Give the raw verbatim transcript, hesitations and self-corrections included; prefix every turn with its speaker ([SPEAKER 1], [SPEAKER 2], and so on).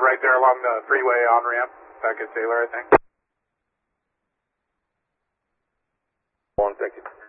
[SPEAKER 1] right there along the freeway on ramp, back at Taylor, I think.
[SPEAKER 2] One, thank you.